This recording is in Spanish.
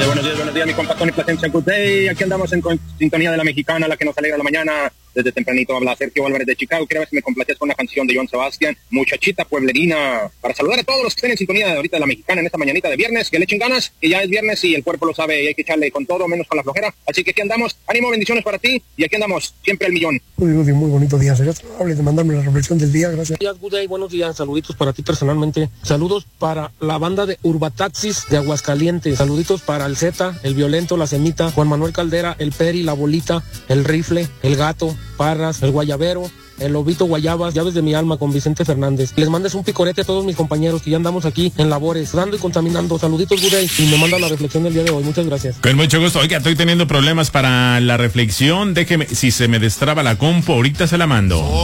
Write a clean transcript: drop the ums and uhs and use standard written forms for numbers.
Buenos días, mi compa Tony Plasencia. Good day. Aquí andamos en sintonía de la mexicana, la que nos alegra la mañana. Desde tempranito habla Sergio Álvarez de Chicago. Quiero ver si me complacías con una canción de Joan Sebastián, Muchachita Pueblerina. Para saludar a todos los que estén en sintonía de ahorita de la mexicana en esta mañanita de viernes, que le echen ganas, que ya es viernes y el cuerpo lo sabe y hay que echarle con todo, menos con la flojera. Así que aquí andamos. Ánimo, bendiciones para ti y aquí andamos, siempre al millón. Muy bonito día. Sería amable de mandarme la reflexión del día. Gracias. Good day, buenos días. Saluditos para ti personalmente. Saludos para la banda de Urbataxis de Aguascalientes. Saluditos para el Z, el Violento, la Semita, Juan Manuel Caldera, el Peri, la Bolita, el Rifle, el Gato, Parras, el Guayabero, el Lobito Guayabas, Llaves de mi alma con Vicente Fernández. Les mandes un picorete a todos mis compañeros que ya andamos aquí en labores, dando y contaminando. Saluditos, good day, y me manda la reflexión del día de hoy. Muchas gracias. Con mucho gusto. Oiga, estoy teniendo problemas para la reflexión. Déjeme, si se me destraba la compu, ahorita se la mando.